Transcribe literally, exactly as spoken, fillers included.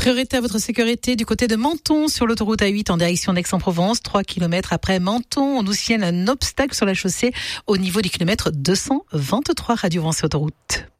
Priorité à votre sécurité du côté de Menton sur l'autoroute A huit en direction d'Aix-en-Provence. trois kilomètres après Menton, on nous signale un obstacle sur la chaussée au niveau du kilomètre deux cent vingt-trois. Radio Vence Autoroute.